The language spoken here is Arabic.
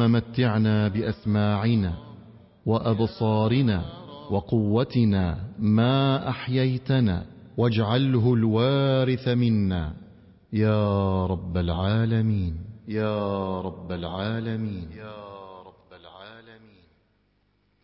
اللهم متعنا بأسماعنا وأبصارنا وقوتنا ما أحييتنا، واجعله الوارث منا، يا رب العالمين، يا رب العالمين.